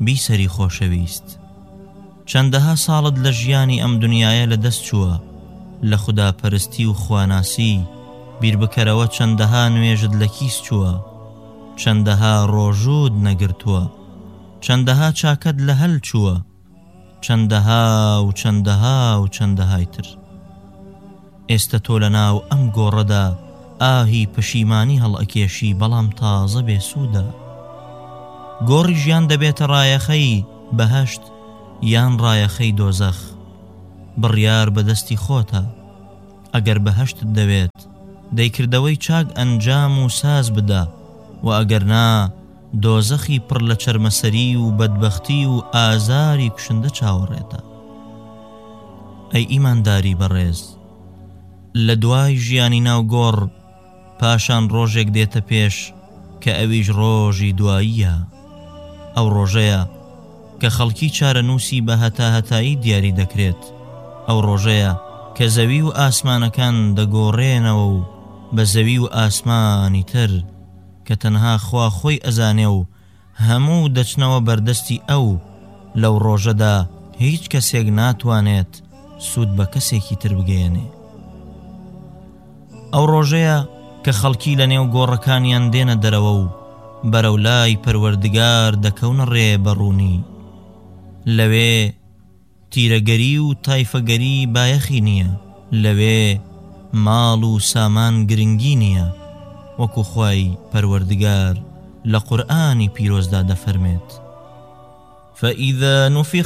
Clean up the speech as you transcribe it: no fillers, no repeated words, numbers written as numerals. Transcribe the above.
بیسەری خۆشەویست چەندەها ساڵت لە ژیانی ئەم دنیایە لە دەست چووە لە خوداپەرستی و خواناسی بیر بکەرەوە چەندەها نوێژت لە کیس چووە چەندەها ڕۆژوود نەگرتووە چەندەها چاکەت لە هەل چووە چەندەها و چەندەها و چەندەهای تر ئێستا تۆ لە ناو ئەم گۆڕەدا ئاهی پەشیمانی هەڵئەکێشی بەڵام تازە بێسوودە گۆڕی ژیان دەبێتە ڕایەخەی بەهەشت یان ڕایەخەی دۆزەخ بڕیار بەدەستی خۆتە ئەگەر بەهەشتت دەوێت دەیکردەوەی چاک ئەنجام و ساز بدە و ئەگەر نا دۆزەخی پڕ لە چەرمەسەری و بەدبەختی و ئازاری کوشندە چاوەڕێتە ئەی ئیمانداری بەڕێز لە دوای ژیانی ناو گۆڕ پاشان ڕۆژێک دێتە پێش کە ئەویش ڕۆژی دواییە ئەو ڕۆژەیە کە خەڵکی چارەنووسی بە هەتاهەتایی دیاری دەکرێت ئەو ڕۆژەیە کە زەوی و ئاسمانەکان دەگۆڕێنەوە و بە زەوی و ئاسمانی تر کە تەنها خوا خۆی ئەزانێ و هەموو دەچنەوە بەردەستی ئەو لەو ڕۆژەدا هیچ کەسێک ناتوانێت سوود بە کەسێکی تر بگەێنێ ئەو ڕۆژەیە کە خەڵکی لە نێو گۆڕەکانیان دێنە دەرەوە و بەرەو لای پەروەردگار دەکەونە ڕێبەڕوونی لەوێ تیرەگەری و تایفەگەری بایەخی نییە لەوێ ماڵ و سامان گرنگی نییە وەکو خوای پەروەردگار لە قورئانی پیرۆزدا دەفەرمێت فإذا نفخ